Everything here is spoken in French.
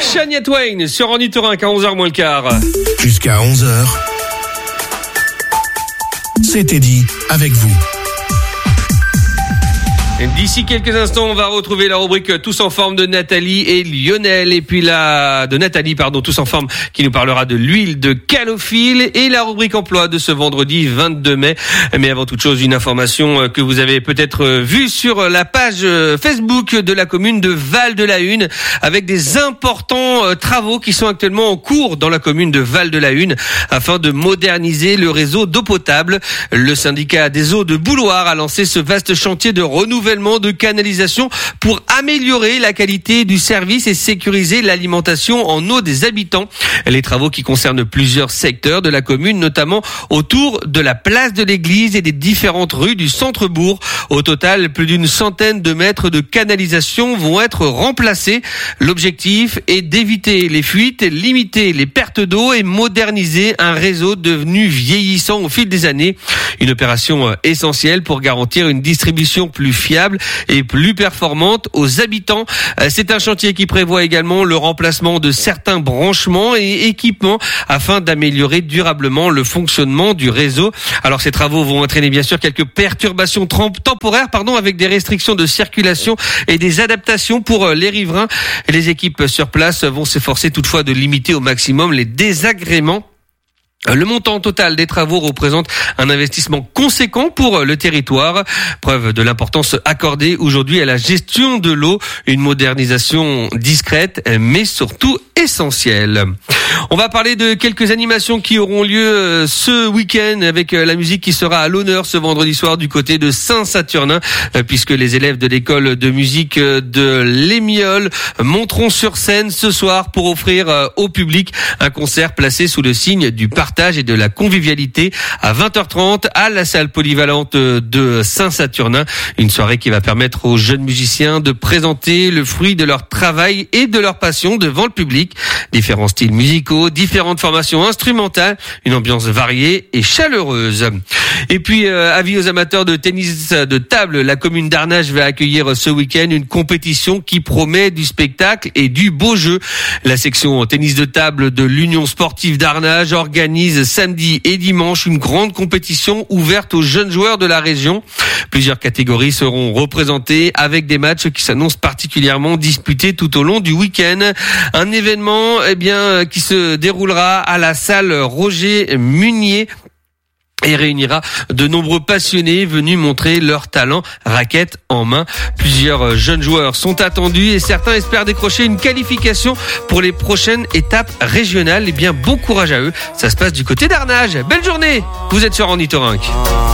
Shania Twain sur Ornithorynque à 11h moins le quart. Jusqu'à 11h. C'était dit avec vous. D'ici quelques instants, on va retrouver la rubrique Tous en forme de Nathalie et Lionel. Et puis Tous en forme, qui nous parlera de l'huile de calophylle, et la rubrique emploi de ce vendredi 22 mai. Mais avant toute chose, une information que vous avez peut-être vue sur la page Facebook de la commune de Val-de-la-Hune, avec des importants travaux qui sont actuellement en cours dans la commune de Val-de-la-Hune afin de moderniser le réseau d'eau potable. Le syndicat des eaux de Bouloire a lancé ce vaste chantier de renouvellement de canalisation pour améliorer la qualité du service et sécuriser l'alimentation en eau des habitants. Les travaux qui concernent plusieurs secteurs de la commune, notamment autour de la place de l'église et des différentes rues du centre-bourg. Au total, plus d'une centaine de mètres de canalisation vont être remplacés. L'objectif est d'éviter les fuites, limiter les pertes d'eau et moderniser un réseau devenu vieillissant au fil des années. Une opération essentielle pour garantir une distribution plus fiable et plus performante aux habitants. C'est un chantier qui prévoit également le remplacement de certains branchements et équipements afin d'améliorer durablement le fonctionnement du réseau. Alors ces travaux vont entraîner bien sûr quelques perturbations temporaires, avec des restrictions de circulation et des adaptations pour les riverains. Les équipes sur place vont s'efforcer toutefois de limiter au maximum les désagréments. Le montant total des travaux représente un investissement conséquent pour le territoire, preuve de l'importance accordée aujourd'hui à la gestion de l'eau, une modernisation discrète mais surtout essentielle. On va parler de quelques animations qui auront lieu ce week-end avec la musique qui sera à l'honneur ce vendredi soir du côté de Saint-Saturnin, puisque les élèves de l'école de musique de l'Émiole monteront sur scène ce soir pour offrir au public un concert placé sous le signe du partage et de la convivialité à 20h30 à la salle polyvalente de Saint-Saturnin. Une soirée qui va permettre aux jeunes musiciens de présenter le fruit de leur travail et de leur passion devant le public. Différents styles musicaux, différentes formations instrumentales, une ambiance variée et chaleureuse. Et puis, avis aux amateurs de tennis de table, la commune d'Arnage va accueillir ce week-end une compétition qui promet du spectacle et du beau jeu. La section tennis de table de l'Union sportive d'Arnage organise samedi et dimanche une grande compétition ouverte aux jeunes joueurs de la région. Plusieurs catégories seront représentées avec des matchs qui s'annoncent particulièrement disputés tout au long du week-end. Un événement qui se déroulera à la salle Roger Munier et réunira de nombreux passionnés venus montrer leur talent raquette en main. Plusieurs jeunes joueurs sont attendus et certains espèrent décrocher une qualification pour les prochaines étapes régionales. Bon courage à eux. Ça se passe du côté d'Arnage. Belle journée. Vous êtes sur Ornithorynque.